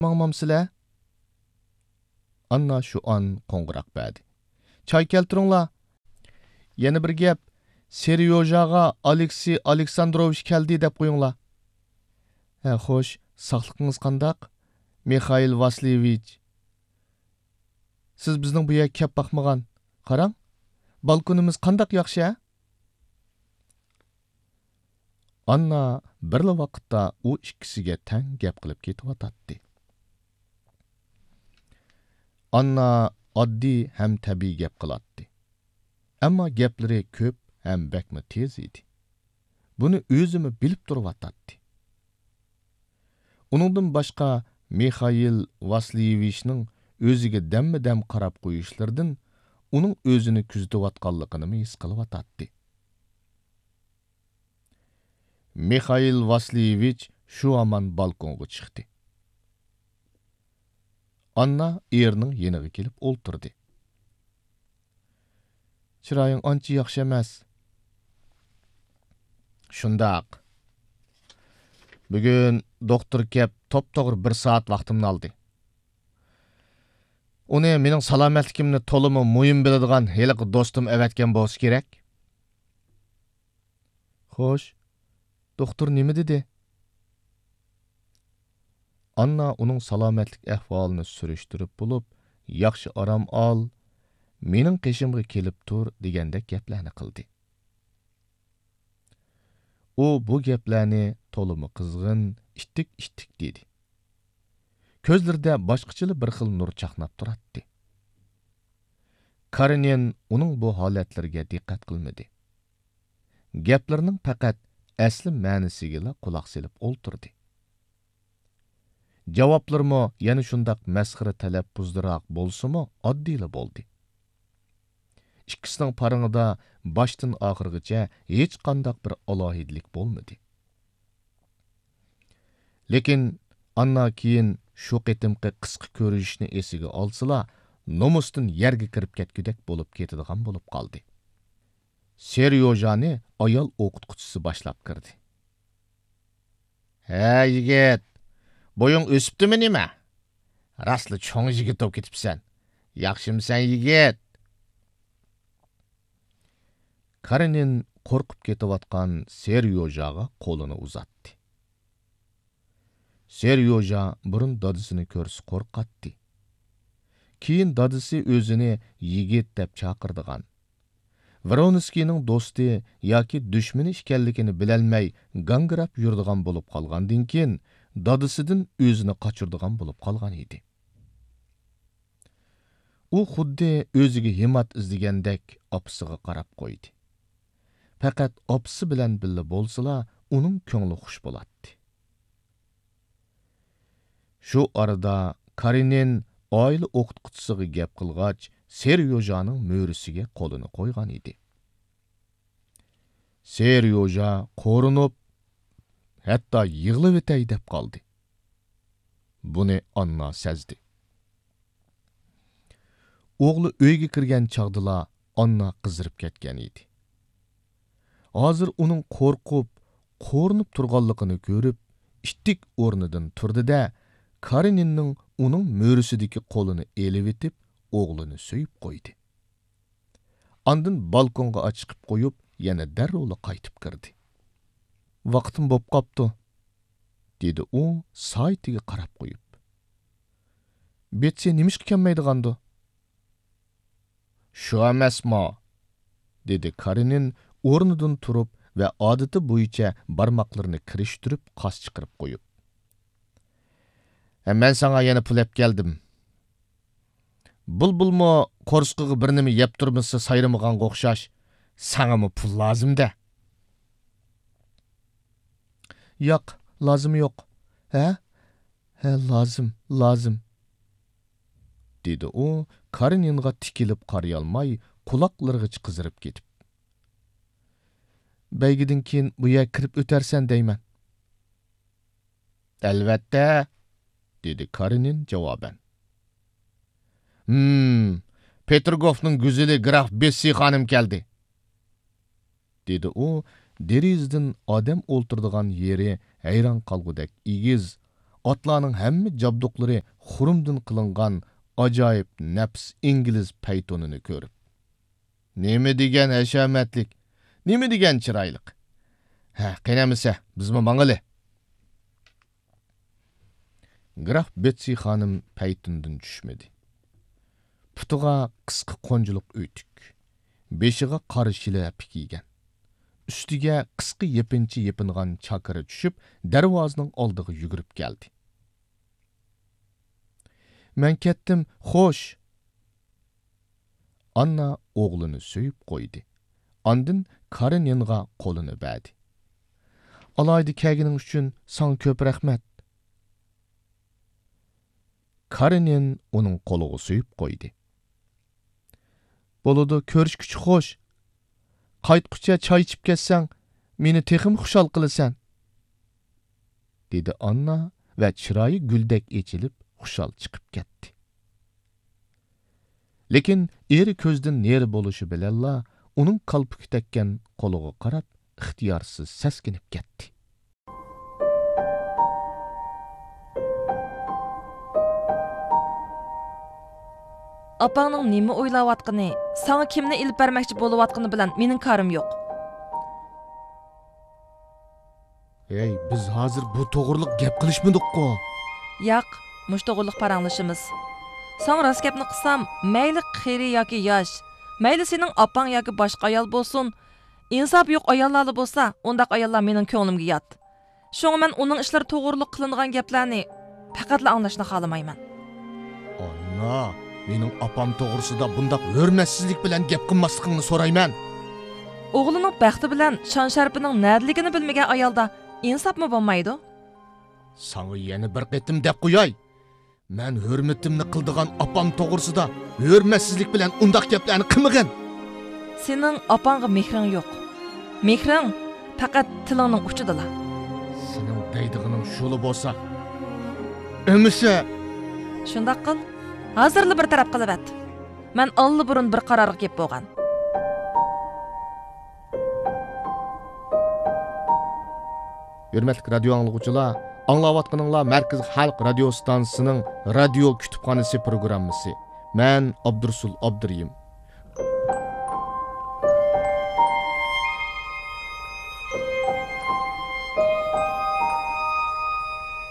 Mağmamsıla? Anna şu an qo'ng'iroq berdi. Çay keltiringlar. Yana bir gap. Seryojaga Aleksey Aleksandrovich keldi deb qo'yinglar. Ha, xo'sh, sog'ligingiz qandaq? Mikhail Vasilievich. Siz bizning bu yerga kelib boqmagan. Qarang, balkonimiz qandaq yaxshi, ha? Anna birla vaqtda u ikkisiga tang gap qilib ketyotdi. Anna oddiy ham tabiiy gap qilatdi. Ammo gaplari ko'p ham bakmi tez edi. Buni o'zimi bilib turibdi. Uningdan boshqa Mikhail Vasilievichning o'ziga damma-dam qarab qo'yishlaridan uning o'zini kuzatayotganligini his qilyotdi. Mikhail Vasilievich shu aman balkonga chiqdi. Anna erining yeniga kelib o'ltirdi. Chiroying ancha yaxshi emas. Shundaq. Bugun doktor kep top-to'g'ri 1 soat vaqtimni oldi. Uni mening salomatligimni to'limi muhim biladigan heliqi do'stim avatgan bo'lsa kerak. Xo'sh, doktor nima dedi? Anna uning salomatlik ahvolini surishtirib bo'lib, yaxshi orom ol, mening qishimga kelib tur degandek gaplarni qildi. U bu gaplarni to'limi qizg'in, ishtik dedi. Ko'zlarida boshqacha bir xil nur chaqnab turardi. Karenin uning bu holatlarga diqqat qilmadi. Gaplarning faqat asli ma'nosiga quloq solib o'ltirdi. Javoblarmo yana shundaq masxara talaffuzliroq bo'lsa-mu, oddiyli bo'ldi. Ikkisining parangida boshdan oxirigacha hech qanday bir alohidilik bo'lmadi. Lekin Anna keyin shu qitimqi qisqa ko'rishni esiga olsala, nomusdan yerga kirib ketgudek bo'lib ketadigan bo'lib qoldi. Seryojani ayol o'qituvchisi boshlab kirdi. "Ha, yigit, bo'ying o'sibdimi nima? Rasli cho'ng yigit bo'lib ketibsan. Yaxshimisan, yigit?" Karenin qo'rqib ketayotgan Seryojaga qo'lini uzatdi. Seryoja burun dadisini ko'rsa qo'rqatdi. Keyin dadisi o'zini yigit deb chaqirdigan. Voronskining do'sti yoki dushmani ekanligini bilolmay gangrab yuradigan bo'lib qolgandan keyin dadisidan o'zini qochirdigan bo'lib qolgan edi. U xuddi o'ziga himmat izlagandek opasiga qarab qo'ydi. Faqat opasi bilan birga bo'lsa, uning ko'ngli xush bo'ladi. Shu arada Karenin oila o'qituvchisiga gap qilgach, Seryojaning mo'risiga qo'lini qo'ygan edi. Seryoja qo'rinib, hatto yig'lab o'tay deb qoldi. Buni Anna sezdi. O'g'li uyga kirgan chaqdila Anna qizirib ketgan edi. Hozir uning qo'rqib, qo'rinib turganligini ko'rib, ishtik o'rnidan turdi-da, Kareninning uning mo'risidagi qo'lini elib etib, o'g'lini so'yib qo'ydi. Andin balkonga chiqib qo'yib, yana darrov qaytib kirdi. "Vaqtim bo'p qopti", dedi u soatiga qarab qo'yib. "Betse nimishqa kelmaydigandi?" "Shu emasmi?" dedi Karenin o'rnidan turib va odati bo'yicha barmoqlarini kirishtirib, qos chiqarib qo'yib. "Men sana yana pul olib keldim. Bulbulmi qo'rsqiga bir nima yeb turmasa sayramaganga o'xshash, sangami pul lozim-da?" "Yo'q, lozim yo'q. Ha? Ha, lozim." dedi u, Kareninga tikilib qaray olmay, quloqlariga qizirib ketib. "Baygidan keyin bu yerga kirib o'tarsan deyman." "Albatta", dedi Karenin javoban. Petrogovning güzeli graf Bessi xonim keldi", dedi u, derizdan odam o'ltirdigan yeri hayron qolgudek egiz, atlarning hamma jabduqlari xurumdan qilingan ajoyib nafs ingliz paytonini ko'rib. Nima degan hashamatlik, nima degan chiroyliq. Ha, qenamisa, bizmi mangili. Graf Betsy xonim paytondan tushmadi. Putiga qisqa qo'njilik o'ytik, beshiga qora shilap kiygan. Üstiga qisqa yepinchi yepingan chakiri tushib, darvozaning oldiga yugurib keldi. Men ketdim, xo'sh. Anna o'g'lini so'yib qo'ydi. Andin Kareninga qo'lini berdi. Alaydi kelganing uchun sana ko'p rahmat. Karenin uning qo'liga so'yib qo'ydi. Bo'ladi, ko'rishkuchi xo'sh. Qaytqucha choy ichib ketsang, meni texim xushal qilasan, dedi Anna va chiroyi guldek echilib, xushal chiqib ketdi. Lekin eri ko'zdan neri bo'lishi bilanla uning qalpuk tekkan qo'liga qarab, ixtiyorsiz saskinib ketdi. Apangning nima o'ylayotgani, sana kimni ilib bermoqchi bo'layotgani bilan mening karim yo'q. Ey, biz hozir bu to'g'riliq gap qilishmadik-ku. Yo'q, mush to'g'riliq paranglashimiz. Sana rost gapni qilsam, mayli qiri yoki yosh, mayli sening opang yoki boshqa ayol bo'lsin, insof yo'q ayollar bo'lsa, undaq ayollar mening ko'nglimga yot. Shunga men uning ishlari to'g'riliq qilingan gaplarni faqatla anglashni xohlamayman. Anna, mening opam to'g'risida bundaq hurmatsizlik bilan gap qilmasligingni so'rayman. O'g'lining baxti bilan shon sharpining nadligini bilmagan ayolda insofmi bo'lmaydi? Sana yana bir qitim deb qo'yay. Men hurmatimni qildigan opam to'g'risida hurmatsizlik bilan undaq gaplarni qilmagan. Sening opangga mehring yo'q. Mehring faqat tilingning uchidalar. Sening deydigining shuli bo'lsa, emisa shundaq qil. Hozirli bir taraf qilibat. Men alli burun bir qarorga kelib bo'lgan. Hürmetli radio anlıqçılar, anlayatqanыңlar Merkez Xalq Radio Stansiyasining radio kütüphanesi programmasi. Men Abdursul Abduriyim.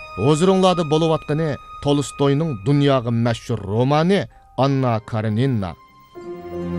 Huzuringlarda bo'layotgani Tolstoyning dunyoga mashhur romani Anna Karenina.